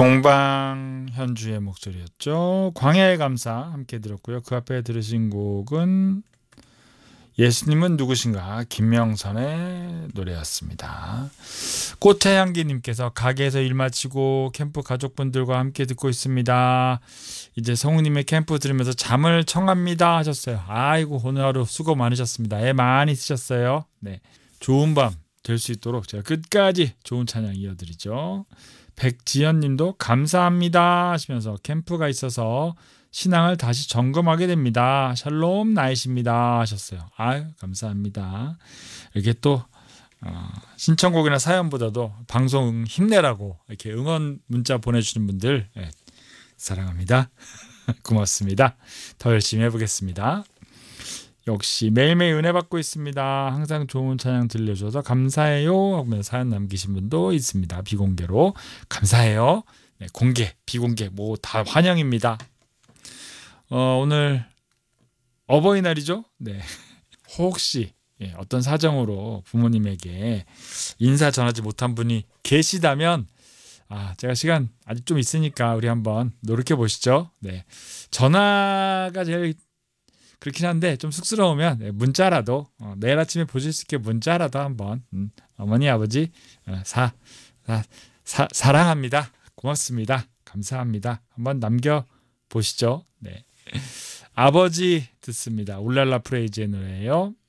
동방현주의 목소리였죠. 광야의 감사 함께 들었고요. 그 앞에 들으신 곡은 예수님은 누구신가 김명선의 노래였습니다. 꽃의 향기님께서 가게에서 일 마치고 캠프 가족분들과 함께 듣고 있습니다. 이제 성우님의 캠프 들으면서 잠을 청합니다 하셨어요. 아이고 오늘 하루 수고 많으셨습니다. 애 많이 쓰셨어요. 네, 좋은 밤 될 수 있도록 제가 끝까지 좋은 찬양 이어드리죠. 백지연님도 감사합니다 하시면서 캠프가 있어서 신앙을 다시 점검하게 됩니다. 샬롬 나이십니다 하셨어요. 아유 감사합니다. 이렇게 또 신청곡이나 사연보다도 방송 힘내라고 이렇게 응원 문자 보내주시는 분들 사랑합니다. 고맙습니다. 더 열심히 해보겠습니다. 역시 매일매일 은혜 받고 있습니다. 항상 좋은 찬양 들려줘서 감사해요 하면서 사연 남기신 분도 있습니다. 비공개로 감사해요. 네, 공개, 비공개 뭐 다 환영입니다. 오늘 어버이날이죠. 네. 혹시 어떤 사정으로 부모님에게 인사 전하지 못한 분이 계시다면 제가 시간 아직 좀 있으니까 우리 한번 노력해 보시죠. 네. 전화가 제일 그렇긴 한데 좀 쑥스러우면 문자라도 내일 아침에 보실 수 있게 문자라도 한번 어머니 아버지 사랑합니다. 고맙습니다. 감사합니다. 한번 남겨보시죠. 네. 아버지 듣습니다. 울랄라 프레이즈의 노래예요.